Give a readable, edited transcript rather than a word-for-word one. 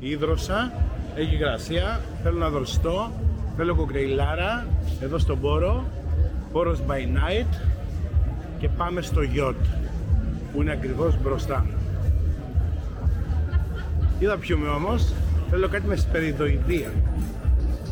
ίδρωσα, έχει υγρασία, θέλω να δροσιστώ, θέλω κοκρεϊλάρα, εδώ στον Πόρο, Πόρος by night, και πάμε στο yacht που είναι ακριβώς μπροστά. Τι θα πιούμε όμως? Θέλω κάτι με σπεριδοειδία.